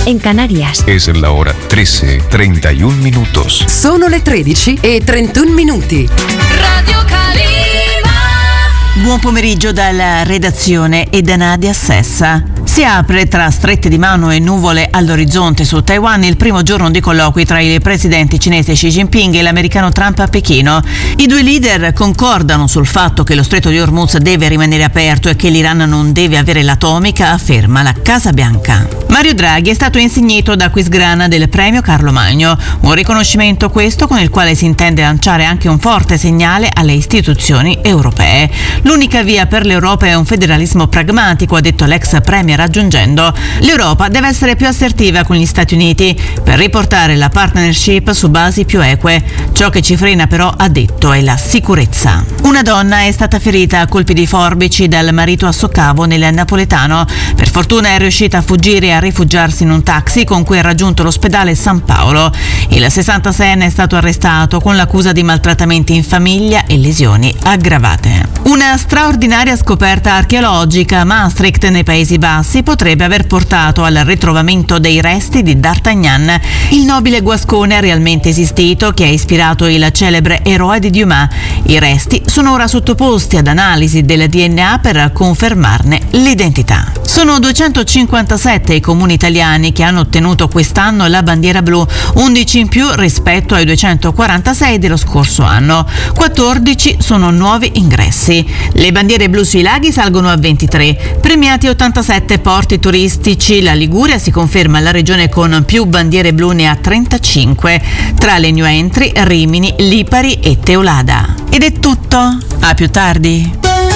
en Canarias. Es la hora 13:31 minutos. Sono le 13:31 minuti. Radio Calima. Buon pomeriggio dalla redazione e da Nadia Sessa. Si apre tra strette di mano e nuvole all'orizzonte su Taiwan il primo giorno di colloqui tra il presidente cinese Xi Jinping e l'americano Trump a Pechino. I due leader concordano sul fatto che lo stretto di Hormuz deve rimanere aperto e che l'Iran non deve avere l'atomica, afferma la Casa Bianca. Mario Draghi è stato insignito da Aquisgrana del premio Carlo Magno, un riconoscimento questo con il quale si intende lanciare anche un forte segnale alle istituzioni europee. L'unica via per l'Europa è un federalismo pragmatico, ha detto l'ex premier, aggiungendo: l'Europa deve essere più assertiva con gli Stati Uniti per riportare la partnership su basi più eque. Ciò che ci frena però, ha detto, è la sicurezza. Una donna è stata ferita a colpi di forbici dal marito a Soccavo nel napoletano. Per fortuna è riuscita a fuggire e a rifugiarsi in un taxi con cui ha raggiunto l'ospedale San Paolo. Il 66enne è stato arrestato con l'accusa di maltrattamenti in famiglia e lesioni aggravate. Una straordinaria scoperta archeologica a Maastricht nei Paesi Bassi potrebbe aver portato al ritrovamento dei resti di D'Artagnan, il nobile guascone realmente esistito che ha ispirato il celebre eroe di Dumas. I resti sono ora sottoposti ad analisi del DNA per confermarne l'identità. Sono 257 i comuni italiani che hanno ottenuto quest'anno la bandiera blu, 11 in più rispetto ai 246 dello scorso anno. 14 sono nuovi ingressi. Le bandiere blu sui laghi salgono a 23, premiati 87 porti turistici. La Liguria si conferma la regione con più bandiere blu, ne ha 35, tra le new entry Rimini, Lipari e Teulada. Ed è tutto, a più tardi.